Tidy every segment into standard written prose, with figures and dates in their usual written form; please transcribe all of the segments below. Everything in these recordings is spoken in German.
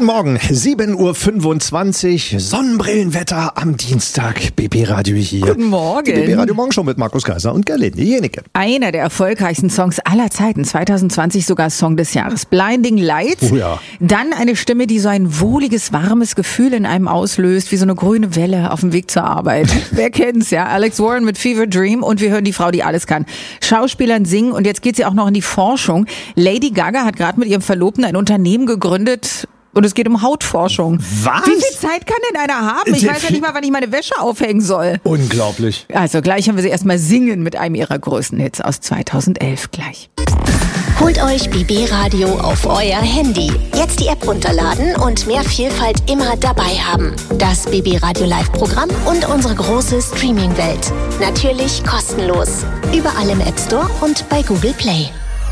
Guten Morgen, 7.25 Uhr, Sonnenbrillenwetter am Dienstag. BB Radio hier. Guten Morgen. Die BB Radio Morgenshow mit Markus Kaiser und Gerlinde Jenecke. Einer der erfolgreichsten Songs aller Zeiten, 2020 sogar Song des Jahres. Blinding Lights. Oh ja. Dann eine Stimme, die so ein wohliges, warmes Gefühl in einem auslöst, wie so eine grüne Welle auf dem Weg zur Arbeit. Wer kennt's, ja? Alex Warren mit Fever Dream und wir hören die Frau, die alles kann. Schauspielern, singen und jetzt geht sie auch noch in die Forschung. Lady Gaga hat gerade mit ihrem Verlobten ein Unternehmen gegründet. Und es geht um Hautforschung. Was? Wie viel Zeit kann denn einer haben? Ich weiß ja nicht mal, wann ich meine Wäsche aufhängen soll. Unglaublich. Also gleich haben wir sie erstmal singen mit einem ihrer größten Hits aus 2011 gleich. Holt euch BB Radio auf euer Handy. Jetzt die App runterladen und mehr Vielfalt immer dabei haben. Das BB Radio Live Programm und unsere große Streaming-Welt. Natürlich kostenlos. Überall im App Store und bei Google Play.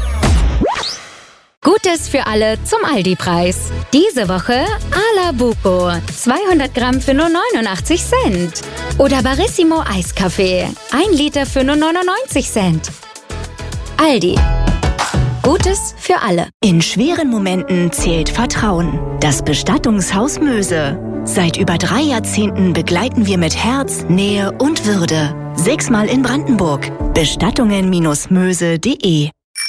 Gutes für alle zum Aldi-Preis. Diese Woche Ala Buco, 200 Gramm für nur 89 Cent. Oder Barissimo Eiskaffee, 1 Liter für nur 99 Cent. Aldi. Gutes für alle. In schweren Momenten zählt Vertrauen. Das Bestattungshaus Möse. Seit über 3 Jahrzehnten begleiten wir mit Herz, Nähe und Würde. 6-mal in Brandenburg. Bestattungen-möse.de.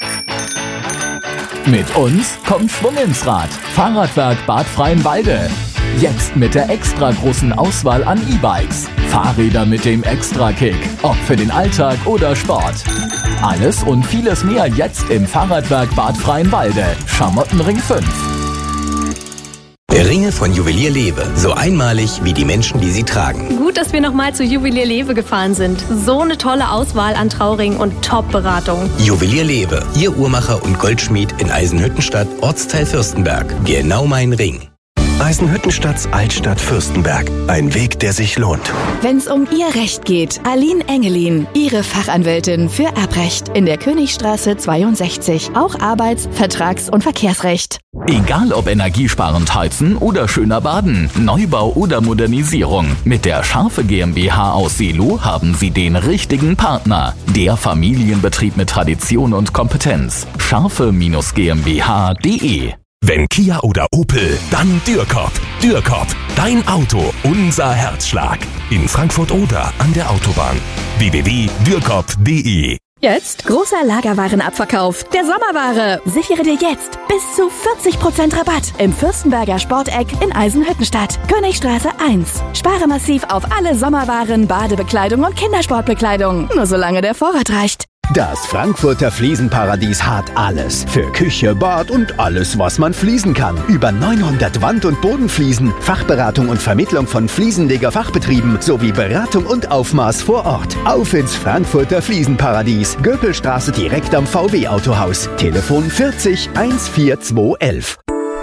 Mit uns kommt Schwung ins Rad. Fahrradwerk Bad Freienwalde. Jetzt mit der extra großen Auswahl an E-Bikes. Fahrräder mit dem Extra-Kick. Ob für den Alltag oder Sport. Alles und vieles mehr jetzt im Fahrradwerk Bad Freienwalde. Schamottenring 5. Ringe von Juwelier Lewe. So einmalig wie die Menschen, die sie tragen. Gut, dass wir nochmal zu Juwelier Lewe gefahren sind. So eine tolle Auswahl an Trauringen und Top-Beratung. Juwelier Lewe. Ihr Uhrmacher und Goldschmied in Eisenhüttenstadt, Ortsteil Fürstenberg. Genau mein Ring. Eisenhüttenstadts Altstadt Fürstenberg. Ein Weg, der sich lohnt. Wenn's um Ihr Recht geht, Aline Engelin, Ihre Fachanwältin für Erbrecht in der Königstraße 62. Auch Arbeits-, Vertrags- und Verkehrsrecht. Egal ob energiesparend heizen oder schöner baden, Neubau oder Modernisierung. Mit der Scharfe GmbH aus Seelow haben Sie den richtigen Partner. Der Familienbetrieb mit Tradition und Kompetenz. Scharfe-GmbH.de. Wenn Kia oder Opel, dann Dürkop. Dürkop, dein Auto, unser Herzschlag. In Frankfurt-Oder an der Autobahn. www.dürkop.de. Jetzt großer Lagerwarenabverkauf der Sommerware. Sichere dir jetzt bis zu 40% Rabatt im Fürstenberger Sporteck in Eisenhüttenstadt. Königstraße 1. Spare massiv auf alle Sommerwaren, Badebekleidung und Kindersportbekleidung. Nur solange der Vorrat reicht. Das Frankfurter Fliesenparadies hat alles. Für Küche, Bad und alles, was man fließen kann. Über 900 Wand- und Bodenfliesen, Fachberatung und Vermittlung von Fliesenleger-Fachbetrieben sowie Beratung und Aufmaß vor Ort. Auf ins Frankfurter Fliesenparadies. Göpelstraße direkt am VW-Autohaus. Telefon 40 14211.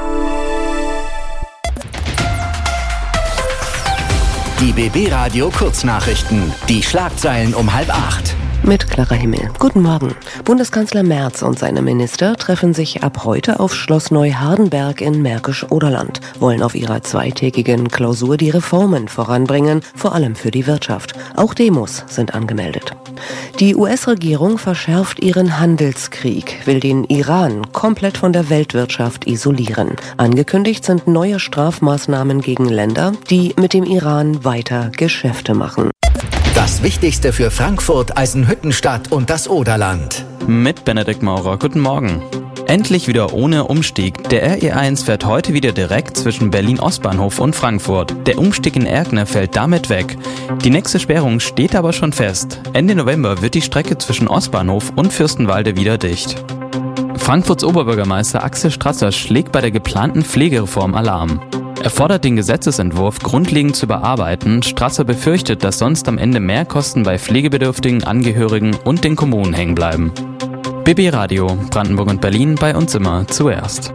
Die BB Radio Kurznachrichten. Die Schlagzeilen um 7:30. Mit Clara Himmel. Guten Morgen. Bundeskanzler Merz und seine Minister treffen sich ab heute auf Schloss Neuhardenberg in Märkisch-Oderland, wollen auf ihrer 2-tägigen Klausur die Reformen voranbringen, vor allem für die Wirtschaft. Auch Demos sind angemeldet. Die US-Regierung verschärft ihren Handelskrieg, will den Iran komplett von der Weltwirtschaft isolieren. Angekündigt sind neue Strafmaßnahmen gegen Länder, die mit dem Iran weiter Geschäfte machen. Das Wichtigste für Frankfurt, Eisenhüttenstadt und das Oderland. Mit Benedikt Maurer. Guten Morgen. Endlich wieder ohne Umstieg. Der RE1 fährt heute wieder direkt zwischen Berlin-Ostbahnhof und Frankfurt. Der Umstieg in Erkner fällt damit weg. Die nächste Sperrung steht aber schon fest. Ende November wird die Strecke zwischen Ostbahnhof und Fürstenwalde wieder dicht. Frankfurts Oberbürgermeister Axel Strasser schlägt bei der geplanten Pflegereform Alarm. Er fordert den Gesetzesentwurf grundlegend zu überarbeiten. Strasser befürchtet, dass sonst am Ende mehr Kosten bei pflegebedürftigen Angehörigen und den Kommunen hängen bleiben. BB Radio, Brandenburg und Berlin, bei uns immer zuerst.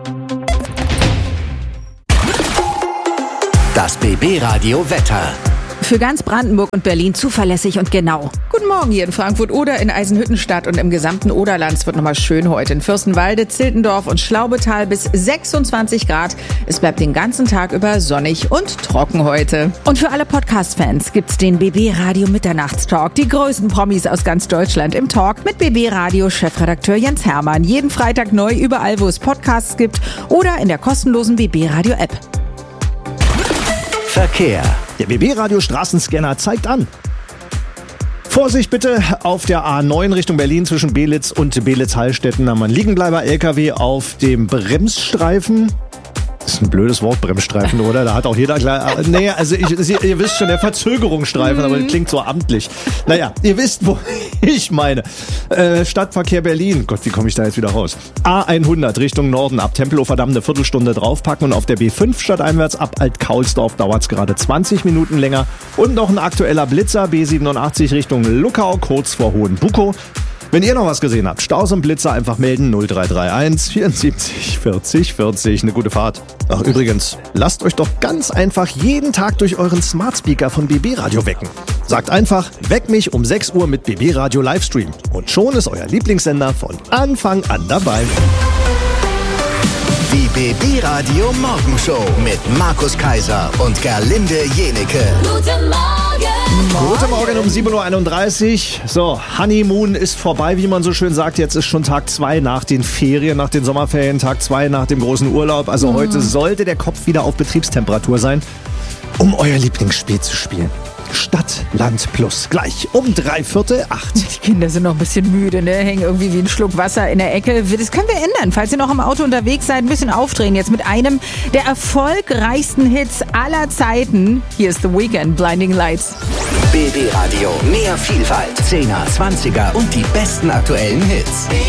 Das BB Radio Wetter. Für ganz Brandenburg und Berlin zuverlässig und genau. Guten Morgen hier in Frankfurt oder in Eisenhüttenstadt und im gesamten Oderland. Es wird nochmal schön heute in Fürstenwalde, Ziltendorf und Schlaubetal bis 26 Grad. Es bleibt den ganzen Tag über sonnig und trocken heute. Und für alle Podcast-Fans gibt's den BB Radio Mitternachtstalk. Die größten Promis aus ganz Deutschland im Talk mit BB Radio Chefredakteur Jens Hermann. Jeden Freitag neu überall, wo es Podcasts gibt oder in der kostenlosen BB Radio App. Verkehr. Der BB-Radio Straßenscanner zeigt an. Vorsicht bitte auf der A9 Richtung Berlin zwischen Belitz und Belitz-Hallstetten haben wir einen Liegenbleiber-LKW auf dem Bremsstreifen. Das ist ein blödes Wort, Bremsstreifen, oder? Da hat auch jeder klar. Nee, also ihr wisst schon, der Verzögerungsstreifen, aber das klingt so amtlich. Naja, ihr wisst, wo ich meine. Stadtverkehr Berlin. Gott, wie komme ich da jetzt wieder raus? A100 Richtung Norden ab Tempelhofer Damm eine Viertelstunde draufpacken und auf der B5 stadteinwärts ab Alt-Kaulsdorf dauert es gerade 20 Minuten länger. Und noch ein aktueller Blitzer, B87 Richtung Luckau, kurz vor Hohenbukow. Wenn ihr noch was gesehen habt, Staus und Blitzer einfach melden 0331 74 40 40. Eine gute Fahrt. Ach übrigens, lasst euch doch ganz einfach jeden Tag durch euren Smart Speaker von BB Radio wecken. Sagt einfach, weck mich um 6 Uhr mit BB Radio Livestream. Und schon ist euer Lieblingssender von Anfang an dabei. Die BB Radio Morgenshow mit Markus Kaiser und Gerlinde Jenecke. Guten Morgen! Guten Morgen um 7.31 Uhr. So, Honeymoon ist vorbei, wie man so schön sagt. Jetzt ist schon Tag 2 nach den Ferien, nach den Sommerferien, Tag 2 nach dem großen Urlaub. Also heute sollte der Kopf wieder auf Betriebstemperatur sein, um euer Lieblingsspiel zu spielen. Stadt, Land plus. Gleich um 7:45. Die Kinder sind noch ein bisschen müde, ne? Hängen irgendwie wie ein Schluck Wasser in der Ecke. Das können wir ändern. Falls ihr noch im Auto unterwegs seid, ein bisschen aufdrehen jetzt mit einem der erfolgreichsten Hits aller Zeiten. Hier ist The Weeknd, Blinding Lights. BB Radio, mehr Vielfalt, 10er, 20er und die besten aktuellen Hits.